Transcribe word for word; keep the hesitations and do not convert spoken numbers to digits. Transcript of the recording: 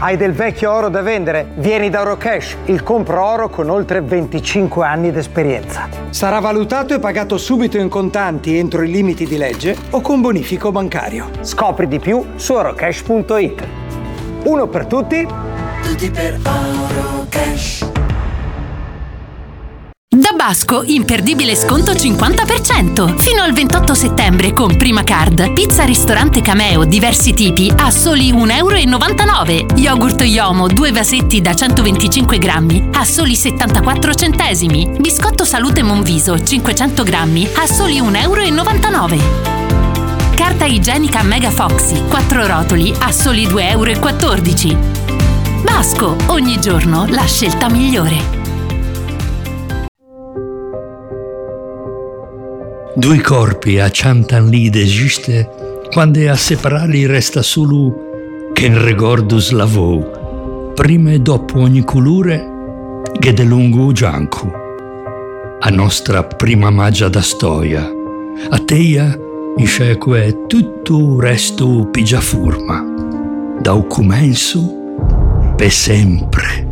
Hai del vecchio oro da vendere? Vieni da Orocash, il compro oro con oltre venticinque anni d'esperienza. Sarà valutato e pagato subito in contanti entro i limiti di legge o con bonifico bancario. Scopri di più su orocash punto it. Uno per tutti, tutti per Orocash. Da Basco, imperdibile sconto cinquanta per cento. Fino al ventotto settembre con Prima Card. Pizza ristorante Cameo, diversi tipi, a soli un euro e novantanove. Yogurt Yomo, due vasetti da centoventicinque grammi, a soli settantaquattro centesimi. Biscotto Salute Monviso, cinquecento grammi, a soli un euro e novantanove. Carta igienica Mega Foxy, quattro rotoli, a soli due euro e quattordici. Basco, ogni giorno la scelta migliore. Due corpi acciantan lì d'esiste quando a separarli resta solo che in regordus lavò, prima e dopo ogni colore che de lungo gianco. A nostra prima magia da storia, a teia in sceque tutto resto pigia forma, da un comenzo per sempre.